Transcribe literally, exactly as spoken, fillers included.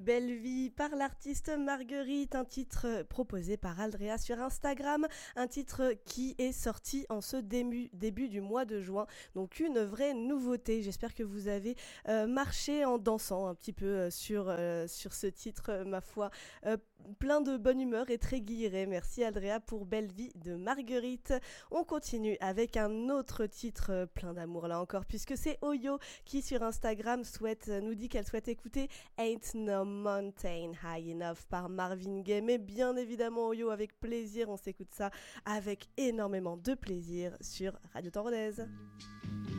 Belle vie par l'artiste Marguerite, un titre proposé par Aldrea sur Instagram, un titre qui est sorti en ce début, début du mois de juin, donc une vraie nouveauté. J'espère que vous avez euh, marché en dansant un petit peu euh, sur, euh, sur ce titre, euh, ma foi, euh, plein de bonne humeur et très guilleret. Merci Aldrea pour Belle vie de Marguerite. On continue avec un autre titre euh, plein d'amour là encore, puisque c'est Oyo qui sur Instagram souhaite, nous dit qu'elle souhaite écouter Ain't No Mountain High Enough par Marvin Gaye. Mais bien évidemment, Oyo, avec plaisir, on s'écoute ça avec énormément de plaisir sur Radio Temps Rodez.